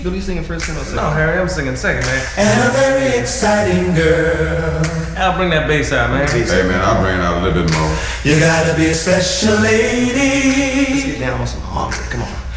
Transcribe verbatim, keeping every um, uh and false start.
do you singing first or second? No, Harry, I'm singing second, man. And a very exciting girl. I'll bring that bass out, man. Hey man, I'll bring it out a little bit more. You gotta be a special lady. Let's get down on some harmony. Come on.